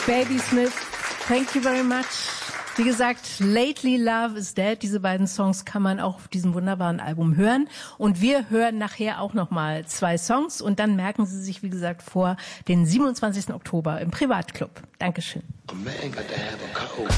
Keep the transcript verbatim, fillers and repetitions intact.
Baby Smith, thank you very much. Wie gesagt, Lately Love is Dead. Diese beiden Songs kann man auch auf diesem wunderbaren Album hören. Und wir hören nachher auch nochmal zwei Songs. Und dann merken Sie sich, wie gesagt, vor den siebenundzwanzigsten Oktober im Privatclub. Dankeschön.